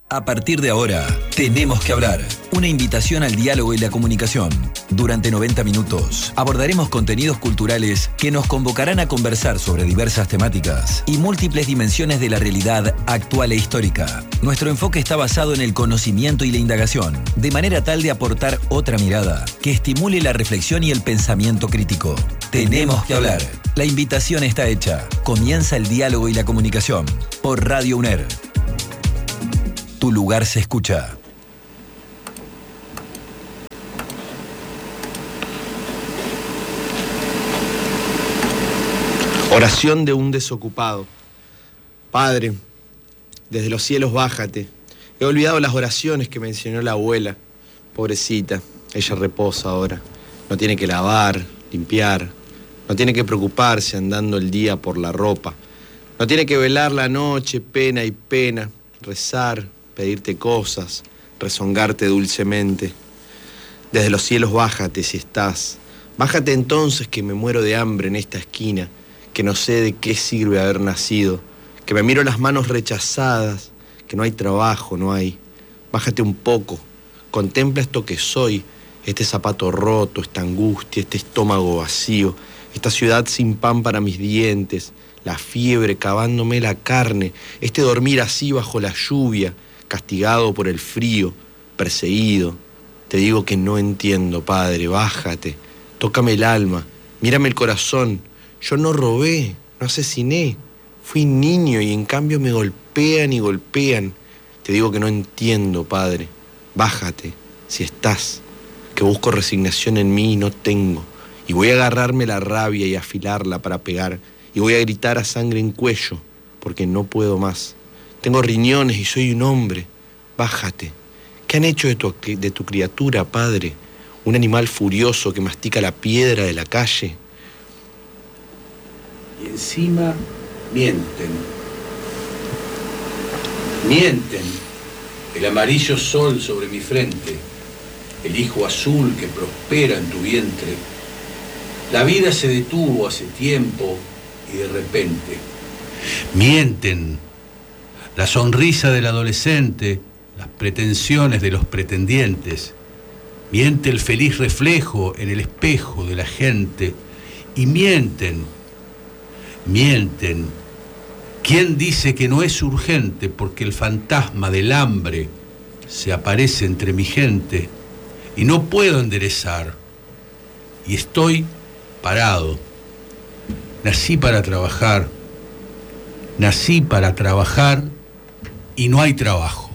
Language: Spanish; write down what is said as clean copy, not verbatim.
A partir de ahora, tenemos que hablar. Una invitación al diálogo y la comunicación. Durante 90 minutos, abordaremos contenidos culturales que nos convocarán a conversar sobre diversas temáticas y múltiples dimensiones de la realidad actual e histórica. Nuestro enfoque está basado en el conocimiento y la indagación, de manera tal de aportar otra mirada que estimule la reflexión y el pensamiento crítico. Tenemos que hablar. La invitación está hecha. Comienza el diálogo y la comunicación por Radio UNER. Tu lugar se escucha. Oración de un desocupado. Padre, desde los cielos bájate. He olvidado las oraciones que me enseñó la abuela. Pobrecita, ella reposa ahora. No tiene que lavar, limpiar. No tiene que preocuparse andando el día por la ropa. No tiene que velar la noche, pena y pena, rezar, pedirte cosas, rezongarte dulcemente. Desde los cielos bájate si estás. Bájate entonces que me muero de hambre en esta esquina, que no sé de qué sirve haber nacido, que me miro las manos rechazadas, que no hay trabajo, no hay. Bájate un poco, contempla esto que soy, este zapato roto, esta angustia, este estómago vacío, esta ciudad sin pan para mis dientes, la fiebre cavándome la carne, este dormir así bajo la lluvia, castigado por el frío, perseguido. Te digo que no entiendo, Padre, bájate, tócame el alma, mírame el corazón. Yo no robé, no asesiné, fui niño y en cambio me golpean y golpean. Te digo que no entiendo, Padre, bájate, si estás, que busco resignación en mí y no tengo. Y voy a agarrarme la rabia y afilarla para pegar, y voy a gritar a sangre en cuello, porque no puedo más. Tengo riñones y soy un hombre. Bájate. ¿Qué han hecho de tu criatura, Padre? ¿Un animal furioso que mastica la piedra de la calle? Y encima mienten. Mienten. El amarillo sol sobre mi frente, el hijo azul que prospera en tu vientre. La vida se detuvo hace tiempo y de repente. Mienten. La sonrisa del adolescente, las pretensiones de los pretendientes. Miente el feliz reflejo en el espejo de la gente. Y mienten. Mienten. ¿Quién dice que no es urgente porque el fantasma del hambre se aparece entre mi gente y no puedo enderezar? Y estoy parado. Nací para trabajar y no hay trabajo.